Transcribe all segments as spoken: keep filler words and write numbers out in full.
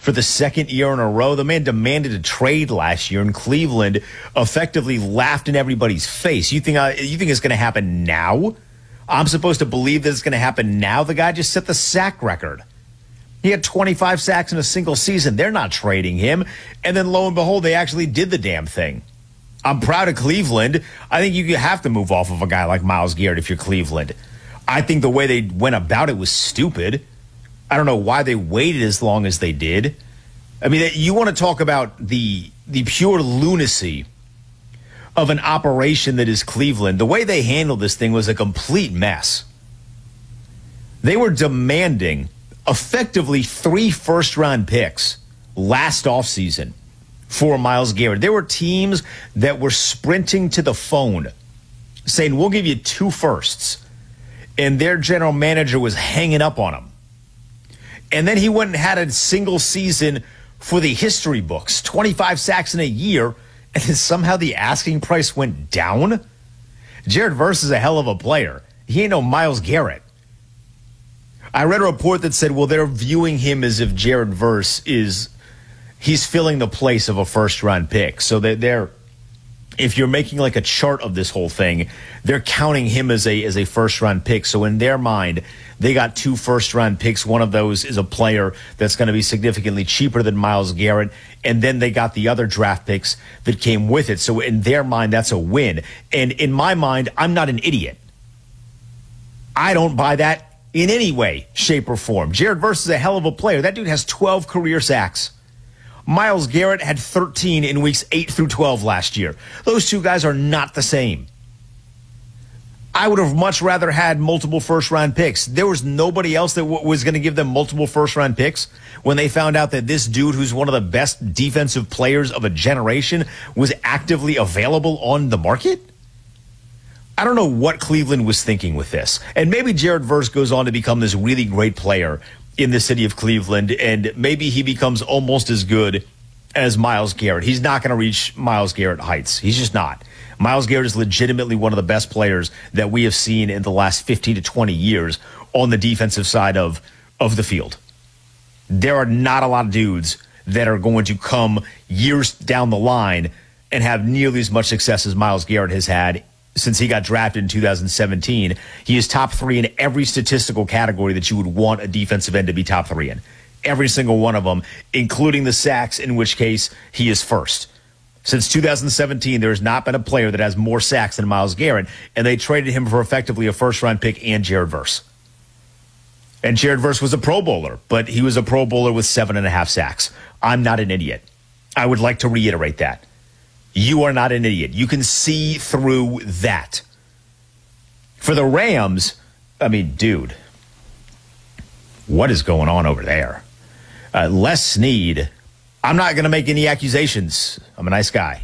for the second year in a row. The man demanded a trade last year, and Cleveland effectively laughed in everybody's face. You think, uh, you think it's going to happen now? I'm supposed to believe that it's going to happen now? The guy just set the sack record. He had twenty-five sacks in a single season. They're not trading him. And then lo and behold, they actually did the damn thing. I'm proud of Cleveland. I think you have to move off of a guy like Myles Garrett if you're Cleveland. I think the way they went about it was stupid. I don't know why they waited as long as they did. I mean, you want to talk about the the pure lunacy of an operation that is Cleveland. The way they handled this thing was a complete mess. They were demanding effectively three first-round picks last offseason for Myles Garrett. There were teams that were sprinting to the phone saying, we'll give you two firsts. And their general manager was hanging up on him. And then he went and had a single season for the history books, twenty-five sacks in a year, and then somehow the asking price went down? Jared Verse is a hell of a player. He ain't no Myles Garrett. I read a report that said, well, they're viewing him as if Jared Verse is, he's filling the place of a first-round pick. So that they're, if you're making like a chart of this whole thing, they're counting him as a as a first-round pick. So in their mind, they got two first-round picks. One of those is a player that's going to be significantly cheaper than Myles Garrett. And then they got the other draft picks that came with it. So in their mind, that's a win. And in my mind, I'm not an idiot. I don't buy that in any way, shape, or form. Jared Verse is a hell of a player. That dude has twelve career sacks. Myles Garrett had thirteen in weeks eight through twelve last year. Those two guys are not the same. I would have much rather had multiple first-round picks. There was nobody else that w- was going to give them multiple first-round picks when they found out that this dude, who's one of the best defensive players of a generation, was actively available on the market. I don't know what Cleveland was thinking with this. And maybe Jared Verse goes on to become this really great player in the city of Cleveland, and maybe he becomes almost as good as Myles Garrett. He's not going to reach Myles Garrett heights. He's just not. Myles Garrett is legitimately one of the best players that we have seen in the last fifteen to twenty years on the defensive side of, of the field. There are not a lot of dudes that are going to come years down the line and have nearly as much success as Myles Garrett has had since he got drafted in two thousand seventeen. He is top three in every statistical category that you would want a defensive end to be top three in. Every single one of them, including the sacks, in which case he is first. Since two thousand seventeen, there has not been a player that has more sacks than Myles Garrett, and they traded him for effectively a first-round pick and Jared Verse. And Jared Verse was a Pro Bowler, but he was a Pro Bowler with seven and a half sacks. I'm not an idiot. I would like to reiterate that. You are not an idiot. You can see through that. For the Rams, I mean, dude, what is going on over there? Uh, Les Snead, I'm not going to make any accusations. I'm a nice guy.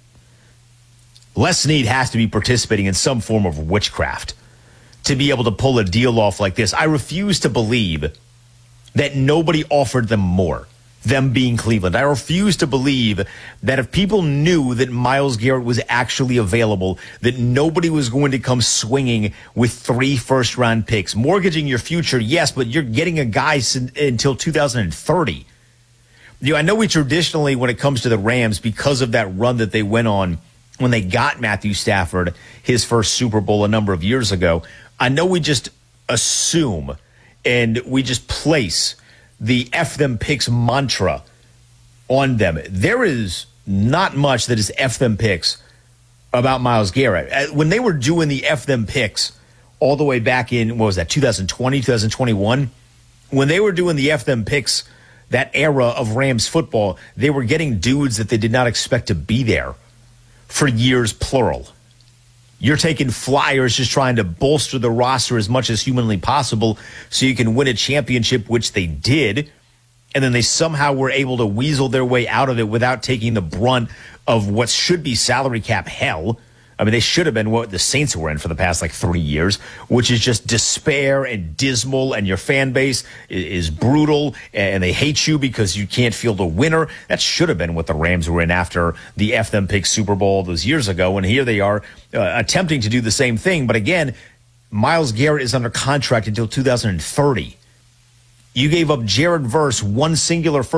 Les Snead has to be participating in some form of witchcraft to be able to pull a deal off like this. I refuse to believe that nobody offered them more. Them being Cleveland. I refuse to believe that if people knew that Myles Garrett was actually available, that nobody was going to come swinging with three first-round picks. Mortgaging your future, yes, but you're getting a guy until two thousand thirty. You know, I know we traditionally, when it comes to the Rams, because of that run that they went on when they got Matthew Stafford, his first Super Bowl a number of years ago, I know we just assume and we just place the F them picks mantra on them. There is not much that is F them picks about Myles Garrett. When they were doing the F them picks all the way back in, what was that, twenty twenty, twenty twenty-one? When they were doing the F them picks, that era of Rams football, they were getting dudes that they did not expect to be there for years, plural. You're taking flyers just trying to bolster the roster as much as humanly possible so you can win a championship, which they did. And then they somehow were able to weasel their way out of it without taking the brunt of what should be salary cap hell. I mean, they should have been what the Saints were in for the past like three years, which is just despair and dismal, and your fan base is brutal, and they hate you because you can't field a winner. That should have been what the Rams were in after the F them pick Super Bowl those years ago, and here they are uh, attempting to do the same thing. But again, Myles Garrett is under contract until two thousand thirty. You gave up Jared Verse, one singular first